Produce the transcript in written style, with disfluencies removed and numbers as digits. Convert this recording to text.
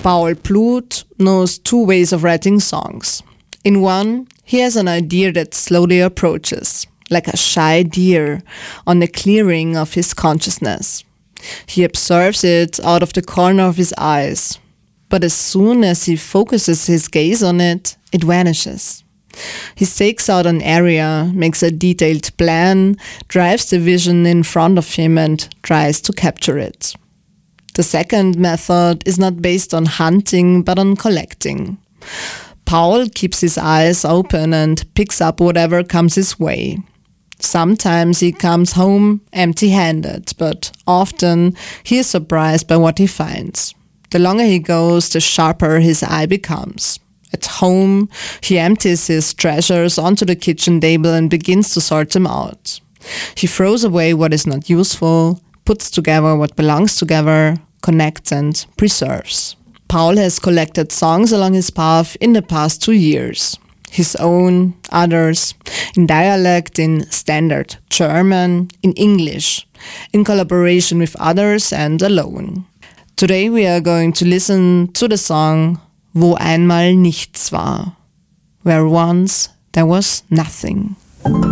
Paul Blut knows two ways of writing songs. In one, he has an idea that slowly approaches, like a shy deer, on the clearing of his consciousness. He observes it out of the corner of his eyes, but as soon as he focuses his gaze on it, it vanishes. He stakes out an area, makes a detailed plan, drives the vision in front of him and tries to capture it. The second method is not based on hunting but on collecting. Paul keeps his eyes open and picks up whatever comes his way. Sometimes he comes home empty-handed, but often he is surprised by what he finds. The longer he goes, the sharper his eye becomes. At home, he empties his treasures onto the kitchen table and begins to sort them out. He throws away what is not useful, puts together what belongs together, connects and preserves. Paul has collected songs along his path in the past 2 years. His own, others, in dialect, in standard German, in English, in collaboration with others and alone. Today we are going to listen to the song Wo einmal nichts war, where once there was nothing.